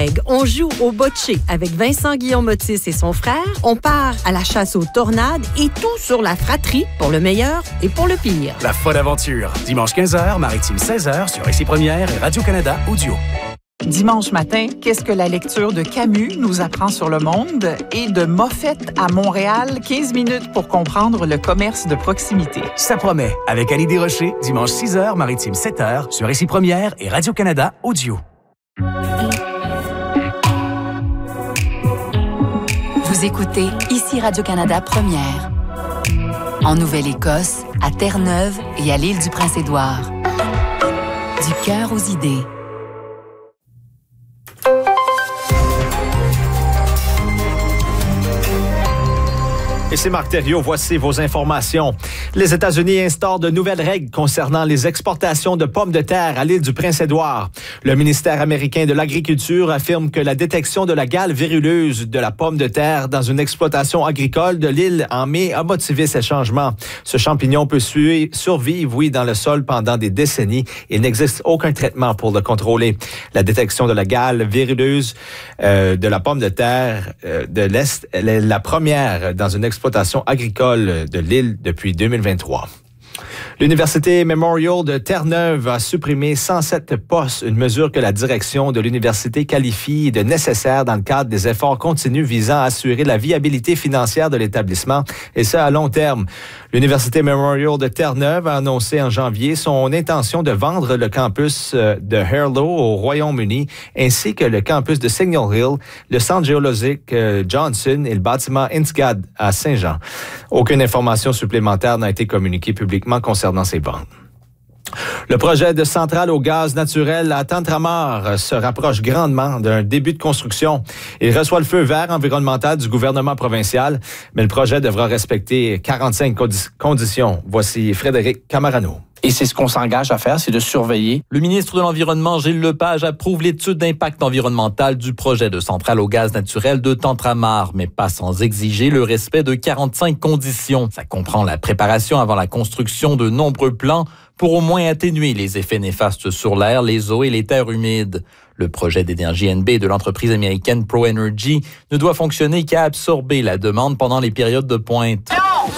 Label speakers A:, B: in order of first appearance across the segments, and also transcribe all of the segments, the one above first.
A: Reg, on joue au bocce avec Vincent Guillaume-Otis et son frère. On part à la chasse aux tornades et tout sur la fratrie pour le meilleur et pour le pire.
B: La folle aventure. Dimanche 15h, Maritime 16h sur Ici Première et Radio-Canada Audio.
C: Dimanche matin, qu'est-ce que la lecture de Camus nous apprend sur le monde? Et de Moffett à Montréal, 15 minutes pour comprendre le commerce de proximité.
B: Ça promet, avec Annie Desrochers, dimanche 6h, Maritime 7h, sur Ici Première et Radio-Canada Audio.
D: Vous écoutez Ici Radio-Canada Première. En Nouvelle-Écosse, à Terre-Neuve et à l'île du Prince-Édouard. Du cœur aux idées.
E: Et c'est Marc Thériault, voici vos informations. Les États-Unis instaurent de nouvelles règles concernant les exportations de pommes de terre à l'île du Prince-Édouard. Le ministère américain de l'Agriculture affirme que la détection de la gale véruleuse de la pomme de terre dans une exploitation agricole de l'île en mai a motivé ces changements. Ce champignon peut survivre, dans le sol pendant des décennies. Il n'existe aucun traitement pour le contrôler. La détection de la gale véruleuse de la pomme de terre de l'Est, elle est la première dans une exploitation agricole de l'île depuis 2023. L'Université Memorial de Terre-Neuve a supprimé 107 postes, une mesure que la direction de l'université qualifie de nécessaire dans le cadre des efforts continus visant à assurer la viabilité financière de l'établissement, et ce, à long terme. L'Université Memorial de Terre-Neuve a annoncé en janvier son intention de vendre le campus de Harlow au Royaume-Uni, ainsi que le campus de Signal Hill, le centre géologique Johnson et le bâtiment Insgad à Saint-Jean. Aucune information supplémentaire n'a été communiquée publiquement concernant ces ventes. Le projet de centrale au gaz naturel à Tantramar se rapproche grandement d'un début de construction. Il reçoit le feu vert environnemental du gouvernement provincial, mais le projet devra respecter 45 conditions. Voici Frédéric Camarano.
F: Et c'est ce qu'on s'engage à faire, c'est de surveiller.
G: Le ministre de l'Environnement, Gilles Lepage, approuve l'étude d'impact environnemental du projet de centrale au gaz naturel de Tantramar, mais pas sans exiger le respect de 45 conditions. Ça comprend la préparation avant la construction de nombreux plans pour au moins atténuer les effets néfastes sur l'air, les eaux et les terres humides. Le projet d'énergie NB de l'entreprise américaine ProEnergy ne doit fonctionner qu'à absorber la demande pendant les périodes de pointe.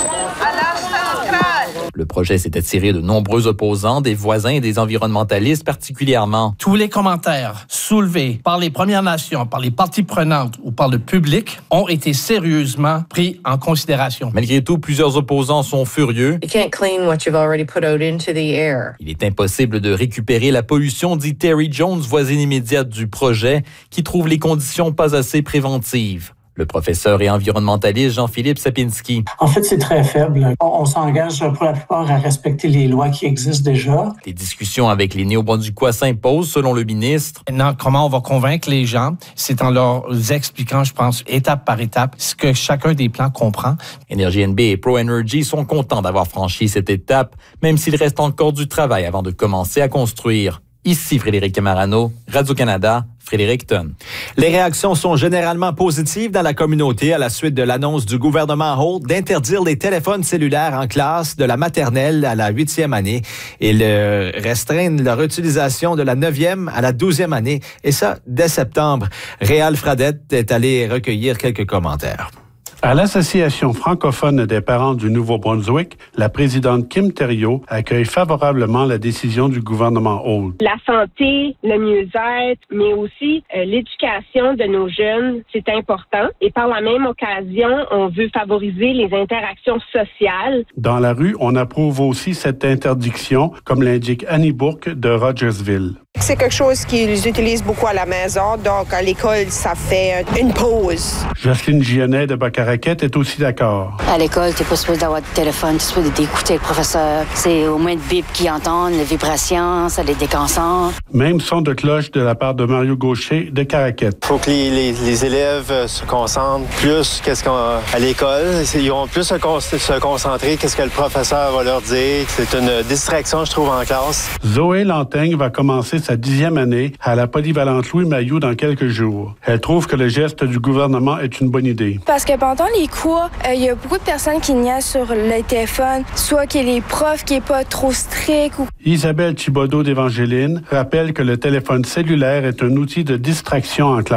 G: Le projet s'est attiré de nombreux opposants, des voisins et des environnementalistes particulièrement.
F: Tous les commentaires soulevés par les Premières Nations, par les parties prenantes ou par le public ont été sérieusement pris en considération.
G: Malgré tout, plusieurs opposants sont furieux.
H: You can't clean what you've already put out into the air.
G: Il est impossible de récupérer la pollution, dit Terry Jones, voisine immédiate du projet, qui trouve les conditions pas assez préventives. Le professeur et environnementaliste Jean-Philippe Sapinski.
I: En fait, c'est très faible. On s'engage pour la plupart à respecter les lois qui existent déjà.
G: Les discussions avec les Néo-Brunswickois s'imposent, selon le ministre.
F: Maintenant, comment on va convaincre les gens? C'est en leur expliquant, je pense, étape par étape, ce que chacun des plans comprend.
G: Énergie NB et ProEnergy sont contents d'avoir franchi cette étape, même s'il reste encore du travail avant de commencer à construire. Ici Frédéric Camarano, Radio-Canada, Fredericton.
E: Les réactions sont généralement positives dans la communauté à la suite de l'annonce du gouvernement Holt d'interdire les téléphones cellulaires en classe de la maternelle à la 8e année et restreindre leur utilisation de la 9e à la 12e année, et ça dès septembre. Réal Fradette est allé recueillir quelques commentaires.
J: À l'Association francophone des parents du Nouveau-Brunswick, la présidente Kim Thériault accueille favorablement la décision du gouvernement Holt.
K: La santé, le mieux-être, mais aussi l'éducation de nos jeunes, c'est important. Et par la même occasion, on veut favoriser les interactions sociales.
J: Dans la rue, on approuve aussi cette interdiction, comme l'indique Annie Bourque de Rogersville.
L: C'est quelque chose qu'ils utilisent beaucoup à la maison, donc à l'école, ça fait une pause.
J: Jocelyne Gionnet de Bacaraquette est aussi d'accord.
M: À l'école, t'es pas supposé d'avoir de téléphone, t'es supposé d'écouter le professeur. C'est au moins de bip qu'ils entendent, les vibrations, ça les déconcentre.
J: Même son de cloche de la part de Mario Gaucher de Caraquette.
N: Faut que les élèves se concentrent plus à l'école. Ils vont plus se concentrer qu'est-ce que le professeur va leur dire. C'est une distraction, je trouve, en classe.
J: Zoé Lantaigne va commencer sa 10e année à la polyvalente Louis Mailloux dans quelques jours. Elle trouve que le geste du gouvernement est une bonne idée.
O: Parce que pendant les cours, il y a beaucoup de personnes qui niaisent sur le téléphone, soit que les profs qui n'est pas trop strict.
J: Isabelle Thibodeau d'Évangéline rappelle que le téléphone cellulaire est un outil de distraction en classe.